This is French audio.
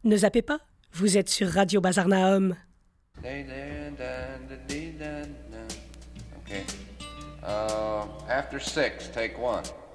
Ne zappez pas, vous êtes sur Radio Bazar Nahum. Okay. After 6, take 1.